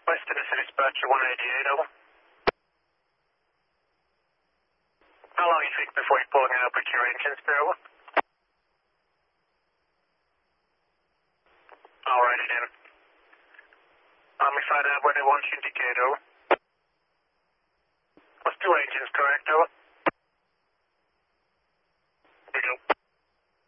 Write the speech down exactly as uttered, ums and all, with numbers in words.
West Tennessee Dispatcher one eighty-eight, over. How long you think before you're pulling out with your engines there, over? Alrighty then. Um, if I have what they want you to indicate, over.